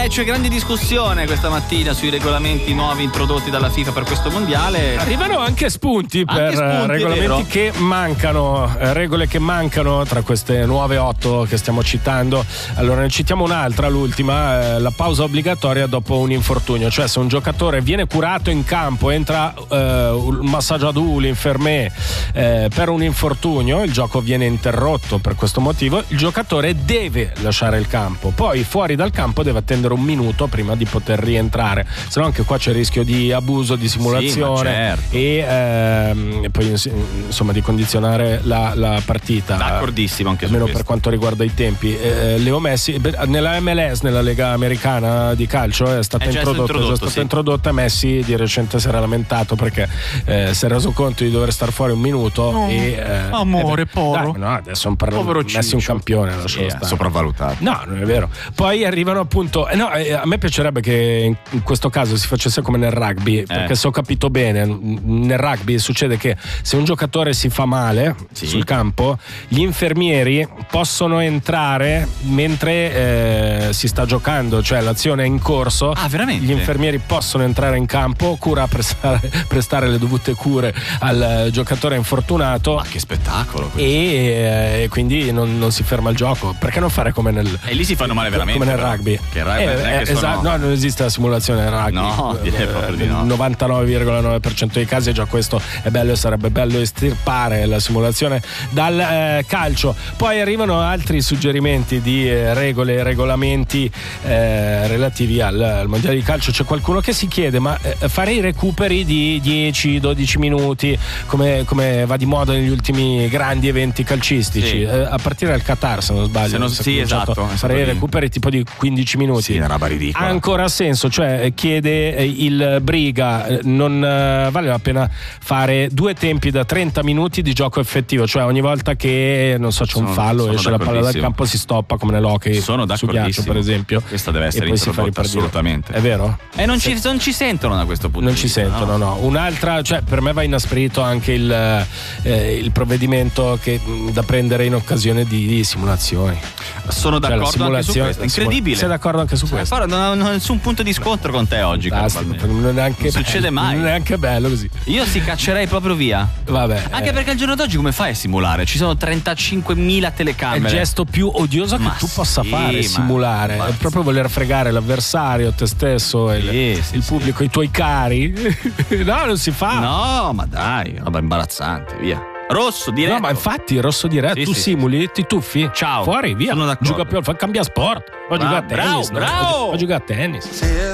c'è grande discussione questa mattina sui regolamenti nuovi introdotti dalla FIFA per questo mondiale. Arrivano anche spunti per regolamenti che mancano, regole che mancano tra queste nuove 8 che stiamo citando. Allora ne citiamo un'altra, l'ultima, la pausa obbligatoria dopo un infortunio, cioè se un giocatore viene curato in campo, entra un massaggiador, l'infermé per un infortunio, il gioco viene interrotto per questo motivo, il giocatore deve lasciare il campo, poi fuori dal campo deve attendere un minuto prima di poter rientrare, se no anche qua c'è il rischio di abuso, di simulazione, certo. E poi insomma di condizionare la partita. D'accordissimo anche su almeno questo. per quanto riguarda i tempi. Leo Messi nella MLS, nella Lega Americana di calcio, è stata introdotta. Messi di recente si era lamentato perché si è reso conto di dover star fuori un minuto amore povero. No, adesso Messi è un campione, sopravvalutato. No, non è vero. Poi arrivano appunto a me piacerebbe che in questo caso si facesse come nel rugby, perché se ho capito bene, nel rugby succede che se un giocatore si fa male sul campo, gli infermieri possono entrare mentre si sta giocando, cioè l'azione è in corso. Ah, veramente? Gli infermieri possono entrare in campo, prestare le dovute cure al giocatore infortunato. Ma che spettacolo! E quindi non si ferma il gioco. Perché non fare come nel e lì si fanno male veramente, come nel rugby? Che rugby esatto, no, non esiste la simulazione nel rugby. No, direi proprio di no. 99,9% dei casi già questo è bello, e sarebbe bello estirpare la simulazione dal calcio. Poi arrivano altri suggerimenti di regole e regolamenti relativi al mondiale di calcio. C'è qualcuno che si chiede: ma fare i recuperi di 10-12 minuti come va di moda negli ultimi grandi eventi calcistici, a partire dal Qatar, se non sbaglio, esatto, fare i recuperi tipo di 15 minuti, una roba ridicola. Ha ancora senso? Cioè chiede il Briga, non vale la pena fare 2 tempi da 30 minuti di gioco effettivo, cioè ogni volta che c'è un fallo, esce la palla dal campo, si stoppa, come nell'hockey su ghiaccio per esempio. Questa deve essere introdotta assolutamente. È vero? E non ci sentono da questo punto di vista. Non ci sentono, no. Un'altra, cioè per me va inasprito anche il provvedimento da prendere in occasione di simulazioni. Sono d'accordo anche su questo. Incredibile. Sei d'accordo anche su questo? Non ho nessun punto di scontro con te oggi. Non succede mai. Non è neanche bello così. Io si caccerei proprio via. Vabbè. Anche perché al giorno d'oggi come fai a simulare? Ci sono 35.000 telecamere. È il gesto più odioso che tu possa fare, simulare. È proprio voler fregare l'avversario, te stesso, il pubblico, i tuoi cari. No, non si fa. No, ma dai, roba imbarazzante, via. Rosso diretto. No, ma infatti rosso diretto. Tu simuli, ti tuffi. Ciao. Fuori, via. Sono d'accordo. Cambia sport. Cambia a tennis. Bravo. Ho giocato a tennis.